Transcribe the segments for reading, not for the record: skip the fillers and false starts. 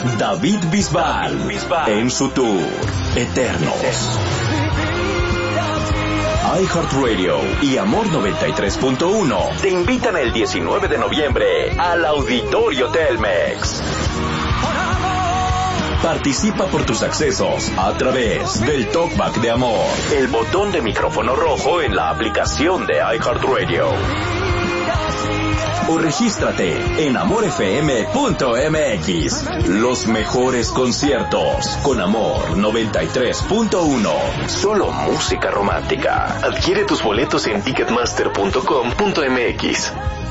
David Bisbal en su tour Eternos. iHeartRadio y Amor 93.1 te invitan el 19 de noviembre al Auditorio Telmex. Participa por tus accesos a través del Talkback de Amor, el botón de micrófono rojo en la aplicación de iHeartRadio. O regístrate en amorfm.mx. Los mejores conciertos con Amor 93.1. Solo música romántica. Adquiere tus boletos en ticketmaster.com.mx.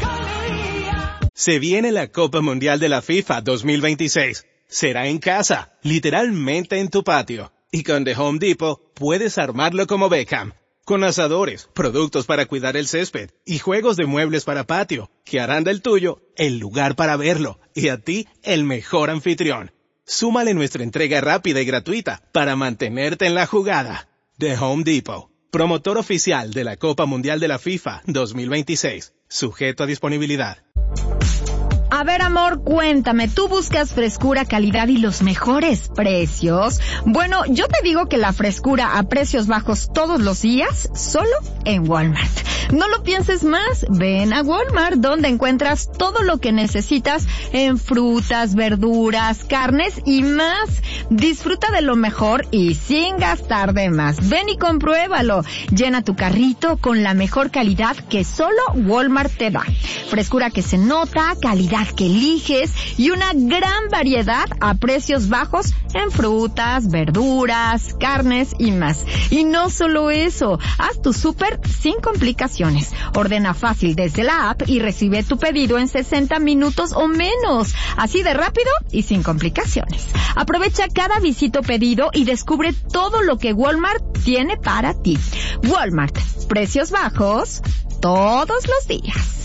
Se viene la Copa Mundial de la FIFA 2026. Será en casa, literalmente en tu patio. Y con The Home Depot puedes armarlo como Beckham. Con asadores, productos para cuidar el césped y juegos de muebles para patio, que harán del tuyo el lugar para verlo y a ti el mejor anfitrión. Súmale nuestra entrega rápida y gratuita para mantenerte en la jugada. The Home Depot, promotor oficial de la Copa Mundial de la FIFA 2026, sujeto a disponibilidad. A ver, amor, cuéntame, ¿tú buscas frescura, calidad y los mejores precios? Bueno, yo te digo que la frescura a precios bajos todos los días, solo en Walmart. No lo pienses más, ven a Walmart, donde encuentras todo lo que necesitas en frutas, verduras, carnes y más. Disfruta de lo mejor y sin gastar de más. Ven y compruébalo. Llena tu carrito con la mejor calidad que solo Walmart te da. Frescura que se nota, calidad que eliges y una gran variedad a precios bajos en frutas, verduras, carnes y más. Y no solo eso, haz tu súper sin complicaciones. Ordena fácil desde la app y recibe tu pedido en 60 minutos o menos. Así de rápido y sin complicaciones. Aprovecha cada visita o pedido y descubre todo lo que Walmart tiene para ti. Walmart, precios bajos todos los días.